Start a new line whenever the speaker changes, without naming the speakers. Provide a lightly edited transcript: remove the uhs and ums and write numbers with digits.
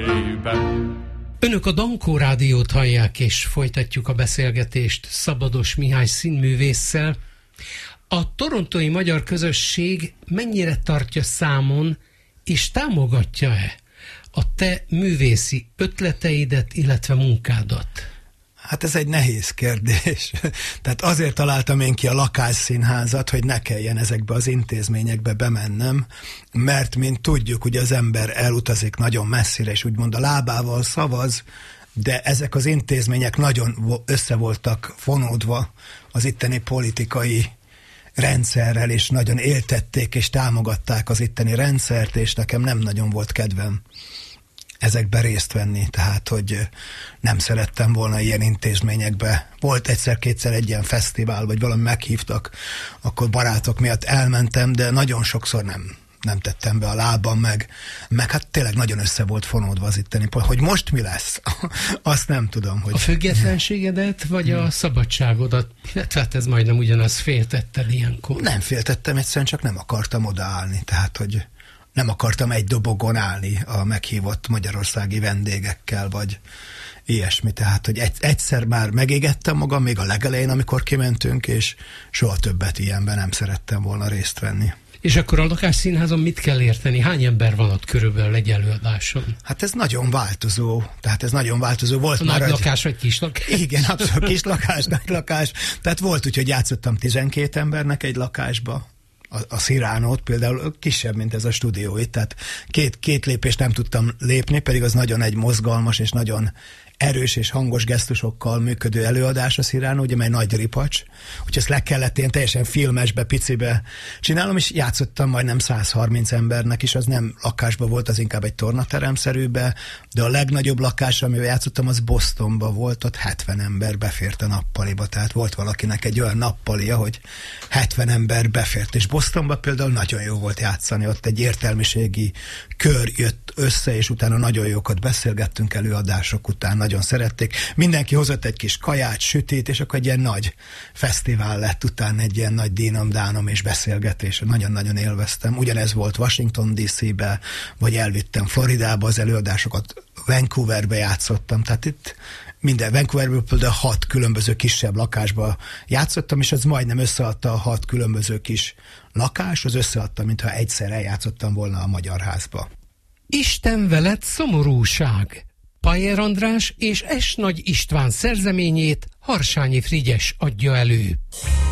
erdőben.
Önök a Dankó Rádiót hallják, és folytatjuk a beszélgetést Szabados Mihály színművésszel. A torontói magyar közösség mennyire tartja számon, és támogatja-e a te művészi ötleteidet, illetve munkádat?
Hát ez egy nehéz kérdés. Tehát azért találtam én ki a lakásszínházat, hogy ne kelljen ezekbe az intézményekbe bemennem, mert mint tudjuk, ugye az ember elutazik nagyon messzire, és úgymond a lábával szavaz, de ezek az intézmények nagyon össze voltak fonódva az itteni politikai rendszerrel, és nagyon éltették és támogatták az itteni rendszert, és nekem nem nagyon volt kedvem ezekben részt venni, tehát, hogy nem szerettem volna ilyen intézményekbe. Volt egyszer-kétszer egy ilyen fesztivál, vagy valami meghívtak, akkor barátok miatt elmentem, de nagyon sokszor nem tettem be a lábam, meg hát tényleg nagyon össze volt fonódva az itteni, hogy most mi lesz, azt nem tudom. Hogy...
A függetlenségedet, vagy a szabadságodat? Tehát ez majdnem ugyanaz, féltetted ilyenkor.
Nem féltettem, egyszerűen csak nem akartam odaállni, tehát, hogy nem akartam egy dobogon állni a meghívott magyarországi vendégekkel, vagy ilyesmi. Tehát, hogy egyszer már megégettem magam, még a legelején, amikor kimentünk, és soha többet ilyenben nem szerettem volna részt venni.
És akkor a lakásszínházon mit kell érteni? Hány ember van ott körülbelül egy előadáson?
Hát ez nagyon változó. Tehát ez nagyon változó. Volt
a nagy lakás vagy kis lakás?
Igen, abszolút kis lakás, nagy lakás. Tehát volt úgy, hogy játszottam 12 embernek egy lakásba. A Cyránót például kisebb, mint ez a stúdió itt, tehát két lépést nem tudtam lépni, pedig az nagyon egy mozgalmas és nagyon erős és hangos gesztusokkal működő előadás a Cyránó, ugye, mely nagy ripacs, úgyhogy ezt le kellett én teljesen filmesbe, picibe csinálom, és játszottam majdnem 130 embernek is, az nem lakásba volt, az inkább egy tornateremszerűbe, de a legnagyobb lakás, amivel játszottam, az Bostonba volt, ott 70 ember befért a nappaliba, tehát volt valakinek egy olyan nappalia, hogy 70 ember befért, és Bostonba például nagyon jó volt játszani, ott egy értelmiségi kör jött össze, és utána nagyon jókat beszélgettünk előadások után, nagyon szerették. Mindenki hozott egy kis kaját, sütét, és akkor egy ilyen nagy fesztivál lett utána, egy ilyen nagy dínom-dánom és beszélgetés. Nagyon-nagyon élveztem. Ugyanez volt Washington DC-be, vagy elvittem Floridába az előadásokat, Vancouverbe játszottam, tehát itt minden, Vancouverből például 6 különböző kisebb lakásba játszottam, és az majdnem összeadta a 6 különböző kis lakás, az összeadta, mintha egyszer eljátszottam volna a Magyar Házba.
Isten veled szomorúság. Pajer András és S. Nagy István szerzeményét Harsányi Frigyes adja elő.